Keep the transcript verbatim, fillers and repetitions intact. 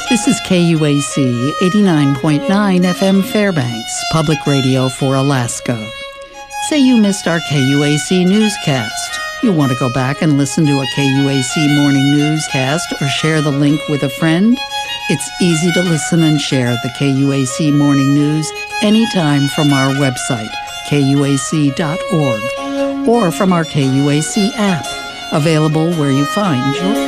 This is K U A C eighty-nine point nine F M Fairbanks, public radio for Alaska. Say you missed our K U A C newscast. You want to go back and listen to a K U A C morning newscast or share the link with a friend? It's easy to listen and share the K U A C morning news anytime from our website, K U A C dot org, or from our K U A C app, available where you find your